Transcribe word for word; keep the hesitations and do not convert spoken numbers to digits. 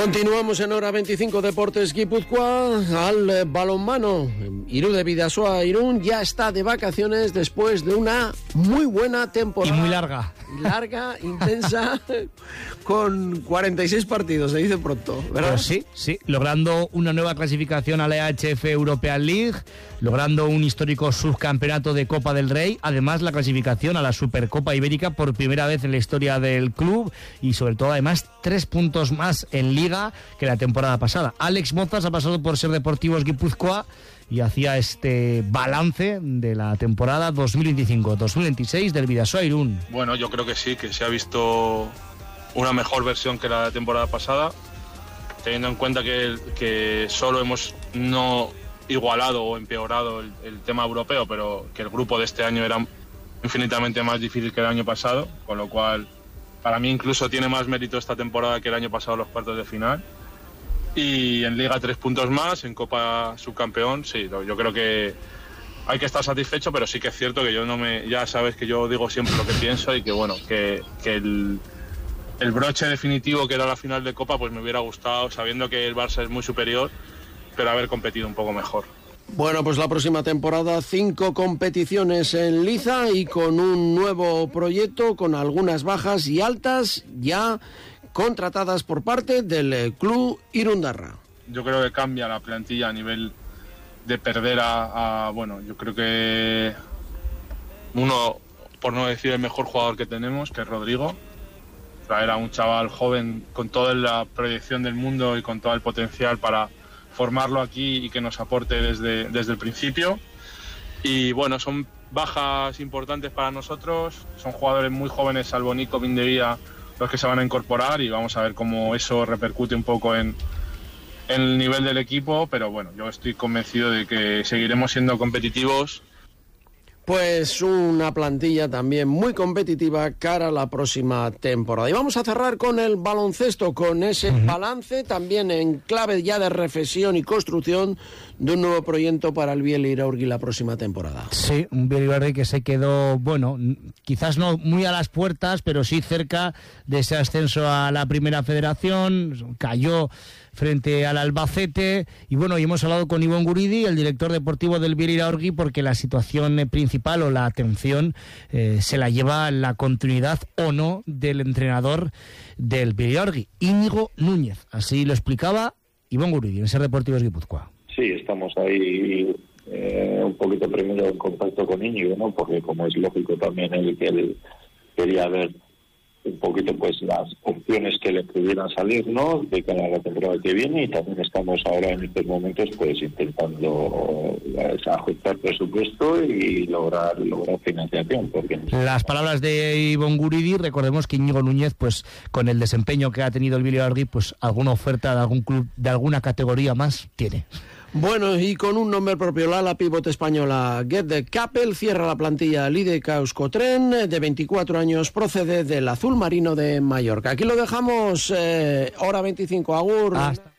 Continuamos en Hora veinticinco Deportes Guipúzcoa. Al balonmano, Irún de Bidasoa Irún ya está de vacaciones después de una muy buena temporada. Y muy larga. Larga, intensa, con cuarenta y seis partidos, se dice pronto, ¿verdad? Pues sí, sí, logrando una nueva clasificación a la E H F European League, logrando un histórico subcampeonato de Copa del Rey, además la clasificación a la Supercopa Ibérica por primera vez en la historia del club y sobre todo además tres puntos más en Liga que la temporada pasada. Alex Mozas ha pasado por Ser Deportivos Guipúzcoa y hacía este balance de la temporada dos mil veinticinco dos mil veintiséis del Bidasoa Irún. Bueno, yo creo que sí, que se ha visto una mejor versión que la temporada pasada, teniendo en cuenta que, que solo hemos no igualado o empeorado el, el tema europeo, pero que el grupo de este año era infinitamente más difícil que el año pasado, con lo cual para mí incluso tiene más mérito esta temporada que el año pasado los cuartos de final. Y en Liga tres puntos más, en Copa subcampeón, sí, yo creo que hay que estar satisfecho, pero sí que es cierto que yo no me, ya sabes que yo digo siempre lo que pienso y que bueno, que, que el, el broche definitivo que era la final de Copa, pues me hubiera gustado, sabiendo que el Barça es muy superior, pero haber competido un poco mejor. Bueno, pues la próxima temporada cinco competiciones en liza y con un nuevo proyecto, con algunas bajas y altas ya contratadas por parte del club Irundarra. Yo creo que cambia la plantilla a nivel de perder a, a bueno, yo creo que uno, por no decir el mejor jugador que tenemos, que es Rodrigo, traer a un chaval joven con toda la proyección del mundo y con todo el potencial para formarlo aquí y que nos aporte desde, desde el principio. Y bueno, son bajas importantes para nosotros, son jugadores muy jóvenes, salvo Nico Mindevía, los que se van a incorporar, y vamos a ver cómo eso repercute un poco en, en el nivel del equipo, pero bueno, yo estoy convencido de que seguiremos siendo competitivos. Pues una plantilla también muy competitiva cara a la próxima temporada. Y vamos a cerrar con el baloncesto, con ese uh-huh. balance también en clave ya de reflexión y construcción de un nuevo proyecto para el Biel Iraurgi la próxima temporada. Sí, un Biel Iraurgi que se quedó, bueno, quizás no muy a las puertas, pero sí cerca de ese ascenso a la Primera Federación, cayó frente al Albacete, y bueno, y hemos hablado con Ivonne Guridi, el director deportivo del Biel Iraurgi, porque la situación principal o la atención eh, se la lleva la continuidad o no del entrenador del Biel Iraurgi, Íñigo Núñez. Así lo explicaba Ivonne Guridi en Ser Deportivos Guipúzcoa. Sí, estamos ahí eh, un poquito primero en contacto con Íñigo, ¿no? Porque como es lógico también él que él quería ver un poquito pues las opciones que le pudieran salir, ¿no?, de cara a la temporada que viene, y también estamos ahora en estos momentos pues intentando eh, ajustar presupuesto y lograr lograr financiación. Porque las palabras de Ivonne Guridi, recordemos que Íñigo Núñez, pues con el desempeño que ha tenido el Biel Iraurgi, pues alguna oferta de algún club de alguna categoría más tiene. Bueno, y con un nombre propio, la ala pivote española Gerd Kappel cierra la plantilla Lide Euskotren, de veinticuatro años, procede del azul marino de Mallorca. Aquí lo dejamos, eh, hora veinticinco, agur. Hasta